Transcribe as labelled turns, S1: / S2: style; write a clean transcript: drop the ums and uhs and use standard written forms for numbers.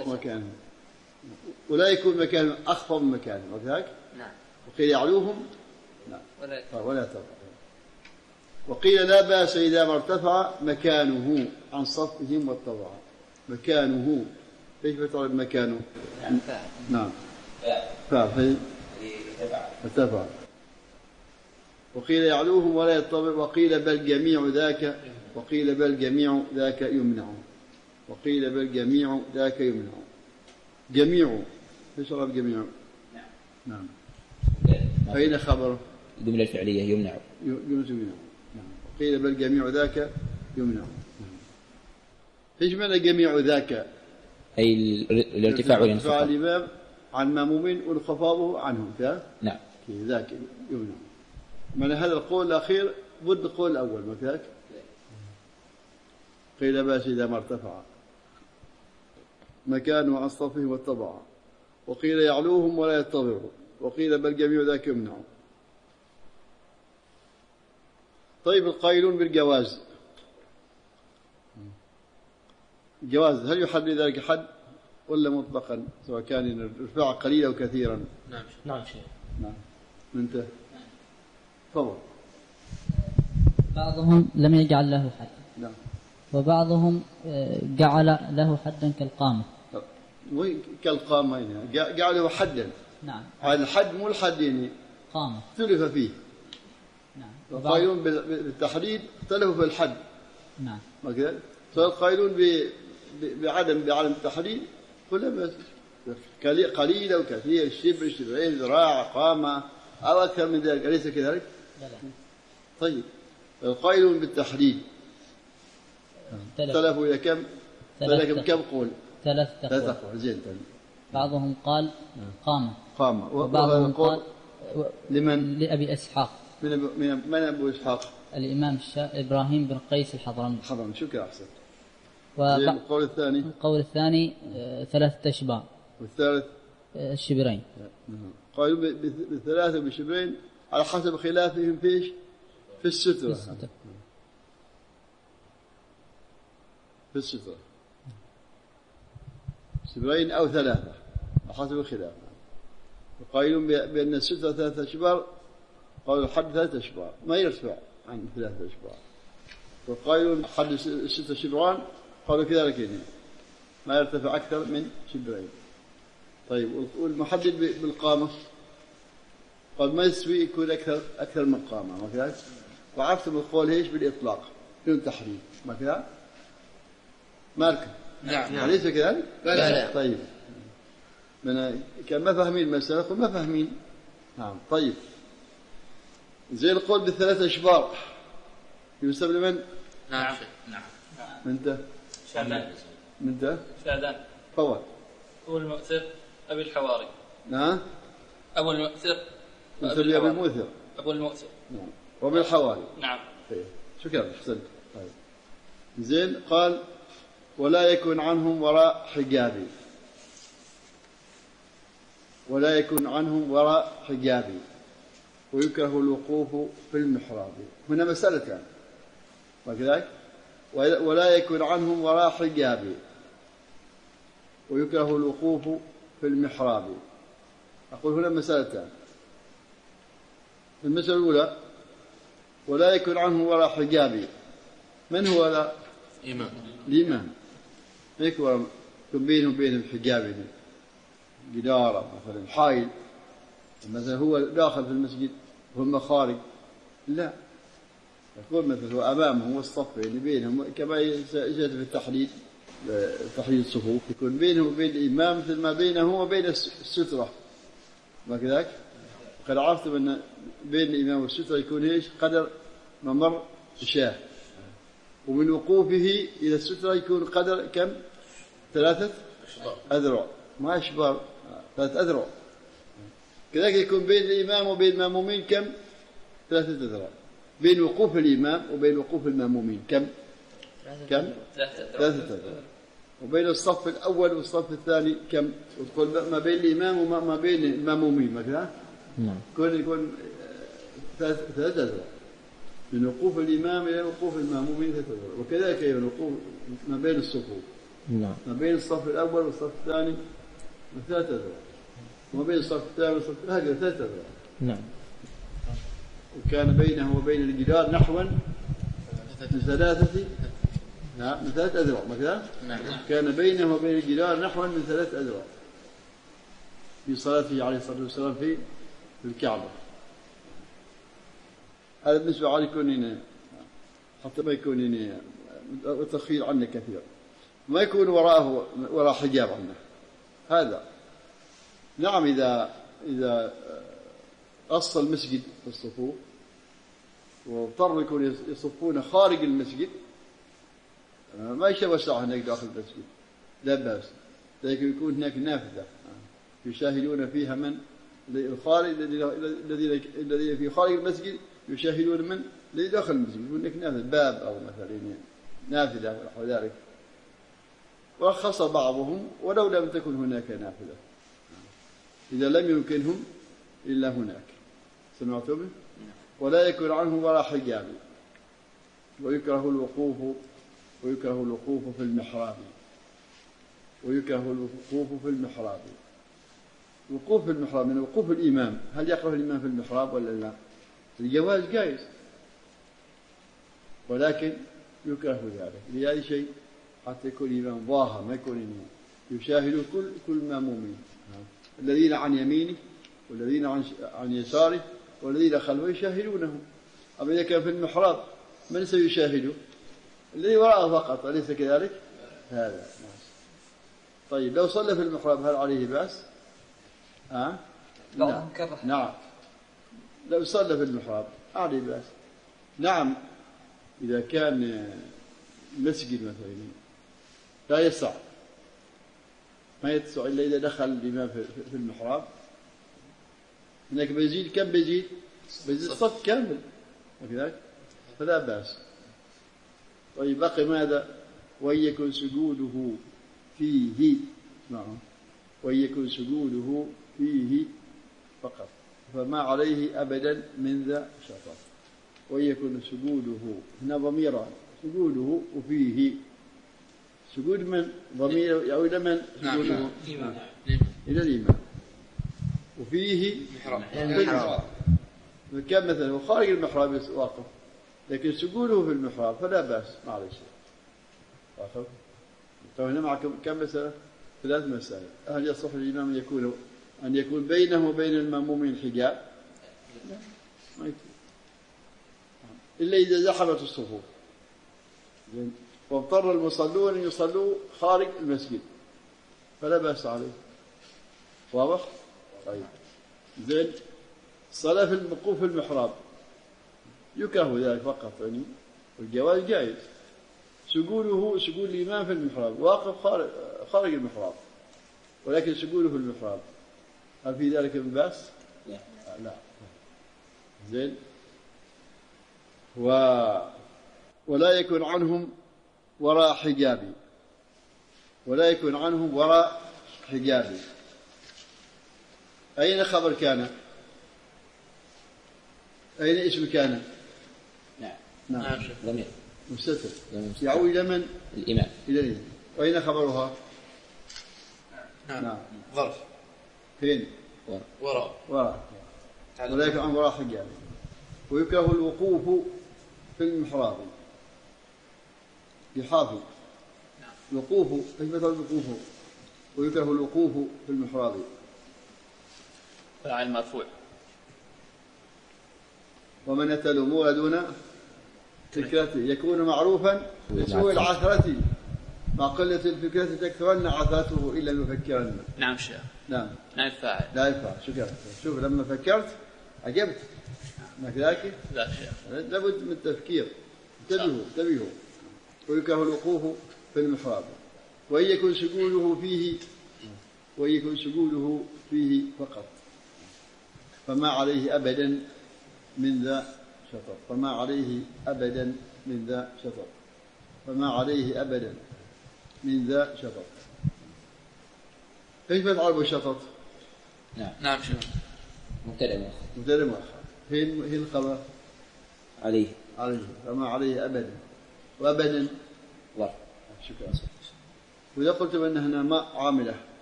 S1: فوق مكانه، ولا يكون مكانه أخفض من مكانه وكذلك.
S2: نعم.
S1: وقيل يعلوهم نعم ولا يرتفع. وقيل لا بأس إذا ما ارتفع مكانه عن صفهم واتبع. مكانه ايش بتعرف مكانه؟ نعم فاعل ارتفع. وقيل يعلوهم ولا يتبع. وقيل بل جميع ذاك. وقيل بل جميع ذاك يمنع. وقيل بل جميع ذاك يمنع. جميع ايش عرف جميع؟ نعم. فأين خبره؟
S3: الجملة الفعلية يمنع.
S1: يمنع. نعم. وقيل بل جميع ذاك يمنع. ايش معنى جميع ذاك؟
S3: أي الارتفاع والانخفاض.
S1: الإمام عن مأمومين وانخفاضه عنهم.
S3: نعم.
S1: ذاك يمنع. من هذا القول الأخير ضد القول الأول ما كذاك؟ قيل باس إذا ما ارتفع مكانه عن صفه واتبع. وقيل يعلوهم ولا يتبعوا. وقيل بل جميع ذاك يمنع. طيب القائلون بالجواز، الجواز هل يحد ذلك حد ولا مطلقا سواء كان الارتفاع قليلا أو كثيرا؟
S2: نعم شيخ.
S1: نعم. انت تفضل.
S4: بعضهم لم يجعل له حد.
S1: نعم.
S4: وبعضهم جعل له حدا كالقامة.
S1: كالقامة هنا جعله حدا.
S4: نعم.
S1: هذا الحد مو الحد يعني
S4: قامة
S1: اختلف فيه.
S4: نعم.
S1: القائلون بالتحديد اختلفوا في الحد.
S4: نعم.
S1: ما كذا؟ فالقائلون بعدم التحديد كلما قليل أو كثير، شبر، شبرين، ذراع، قامة أو أكثر من ذلك، أليس كذلك؟
S4: لا.
S1: طيب القائلون بالتحديد اختلفوا إلى كم؟ كم قول؟ ثلاثة قول. زين.
S4: بعضهم قال قامة.
S1: وبعضهم قال لمن؟
S4: لأبي إسحاق.
S1: من أبو إسحاق؟
S4: الإمام إبراهيم بن قيس الحضرمي.
S1: شكرا أحسن.
S4: القول الثاني 3 أشبار.
S1: والثالث
S4: الشبرين.
S1: قالوا بالثلاثة بالشبرين على حسب خلافهم فيش في السترة. في السترة شبرين أو 3 على حسب الخلاف. وقائلون بأن السترة 3 أشبار قالوا الحد 3 أشبار ما يرتفع عن 3 أشبار. وقائلون حد 6 شبران قالوا كذلك يعني ما يرتفع أكثر من شبرين. طيب والمحدد بالقامة قال ما يسوي يكون أكثر من قامة ما كذلك. وعرفتم القول هيش بالإطلاق بدون تحديد ما كذلك. مالك
S2: نعم.
S1: أليس كذلك؟
S2: لا.
S1: طيب كان ما فاهمين المسألة قل ما فاهمين. نعم. طيب زي القول بالثلاث أشبار يسمى لمن؟
S2: نعم.
S1: انت
S5: شهدان.
S1: فوت.
S5: أبو المؤثر أبي الحواري.
S1: نعم.
S5: أبو المؤثر
S1: أبي المؤثر.
S5: أبو المؤثر.
S1: نعم. وأبي الحواري.
S5: نعم.
S1: طيب. شكرا أحسنت. طيب. زين قال ولا يكون عنهم وراء حجابي. ولا يكون عنهم وراء حجابي ويكره الوقوف في المحراب. هنا مسألتان وكذلك ولا يكون عنهم وراء حجابي ويكره الوقوف في المحراب. أقول هنا مسألتان. المسألة الأولى ولا يكون عنهم وراء حجابي. من هو لا؟ الإمام. يكون بينه وبين الحجاب جدار مثلا حائل مثلا هو داخل في المسجد وهم خارج لا يكون مثلا هو أمامه هو الصف اللي بينهم كما جاءت في التحديد تحديد الصفوف يكون بينه وبين الإمام مثل ما بينه وبين السترة ما كذلك. قد عرفتم أن بين الإمام والسترة يكون إيش قدر ممر شاه ومن وقوفه إلى السترة يكون قدر كم 3 أذرع ما أشبار 3 أذرع. كذلك يكون بين الإمام وبين المأمومين كم 3 أذرع. بين وقوف الإمام وبين وقوف المأمومين كم 3 أذرع. وبين الصف الأول والصف الثاني كم وتقول ما بين الإمام وما بين المأمومين مثلا يكون 3 أذرع. من وقوف الإمام إلى وقوف المأمومين 3 أذرع. وكذلك الوقوف ما بين الصفوف
S3: نعم.
S1: ما بين الصف الأول والصف الثاني 3 أذرع، وما بين الصف الثاني والصف الثالث 3 أذرع.
S3: نعم.
S1: وكان بينه وبين الجدار نحوا من 3 أذرع مثلا. كان بينه وبين الجدار نحوا من 3 أذرع في صلاته عليه الصلاة والسلام في الكعبة. هذا بالنسبة على يكون حتى ما يكون تخيل عنه كثير، ما يكون وراء حجاب عنه هذا. نعم إذا قص المسجد في الصفوف واضطروا يكون يصفون خارج المسجد، ما يتوسع هناك داخل المسجد لا بأس، لكن يكون هناك نافذة يشاهدون فيها من الخارج، الذين في خارج المسجد يشاهدون من الذي داخل المسجد، يكون هناك نافذة باب أو مثلا نافذة ونحو ذلك. ورخص بعضهم ولو لم تكن هناك نافذة إذا لم يمكنهم إلا هناك. سمعتم به؟ ولا يكون عنه ولا حجاب، ويكره الوقوف في المحراب. وقوف في المحراب من وقوف الإمام. هل يقرأ الإمام في المحراب ولا لا؟ الجواز جائز، ولكن يكره ذلك لهذا شيء حتى يكون الإمام ظاهر، ما يكون إمام يشاهد كل مأمومين، الذين عن يمينه والذين عن يساره والذين خلفه يشاهدونه. أما إذا كان في المحراب من سيشاهده؟ الذي وراءه فقط، أليس كذلك؟ هذا. طيب لو صلى في المحراب هل عليه بأس؟ نعم. لو صلى في المحراب عليه بأس. نعم إذا كان مسجد مثلا لا يسع، ما يتسع إلا إذا دخل الإمام في المحراب، هناك بيزيد كم بيزيد الصف كامل وكذلك، فلا بأس. طيب بقي ماذا؟ ويكن سجوده فيه، ويكن سجوده فيه فقط، فما عليه أبدا من ذا شطط. ويكن سجوده هنا ضميران، سجوده وفيه. سجود من؟ ضمير يعود من؟ سجوده إلى الإمام، وفيه المحراب. كان مثلا هو خارج المحراب واقف، لكن سجوده في المحراب فلا بأس، ما عليه شيء. واقف. طيب هنا معكم كم مسألة؟ 3 مسائل. هل يصح للإمام أن يكون بينه وبين المأمومين حجاب؟ لا، ما يكون، إلا إذا زحمت الصفوف واضطر المصلون أن يصلوا خارج المسجد فلا بأس عليه. واضح؟ طيب زين. الصلاة في الوقوف في المحراب يكره ذلك فقط، يعني والجواز جائز. سجوده سجود الإمام في المحراب، واقف خارج المحراب، ولكن سجوده في المحراب هل في ذلك من بأس؟ لا. زين. ولا يكون عنهم وراء حجابي. أين خبر كان؟ أين اسم كان؟ نعم.
S3: ضمير
S1: مستتر يعود إلى من؟
S3: الإمام.
S1: إلى الإمام. وأين خبرها؟
S5: نعم. ظرف.
S1: فين؟
S5: وراء.
S1: ولا يكون عن وراء حجابي. ويكره الوقوف في المحراب يحافظ. الوقوف ايش مثل الوقوف؟ ويكره الوقوف في المحراب.
S5: فاعل مرفوع.
S1: ومن أتى الأمور دون فكرته يكون معروفا بسوء العثرة، مع قلة الفكرة تكثرن عثرته إلا يفكرن.
S5: نعم شيخ.
S1: نعم.
S5: نائب فاعل.
S1: نائب فاعل. شوف لما فكرت عجبت، ما كذلك؟
S5: لا شيخ.
S1: لابد من التفكير. انتبهوا. ويكره الوقوف في المحراب، وإن يكن سجوده فيه فقط، فما عليه أبدا من ذا شطط. فما عليه أبدا من ذا شطط. كيف يفعل بالشطط؟
S5: نعم شيخ.
S3: مبتدأ مؤخر.
S1: هي الخبر
S3: عليه.
S1: فما عليه أبدا، وأبدا
S3: ظرف.
S1: شكرا. وإذا قلت بأن هنا ماء عاملة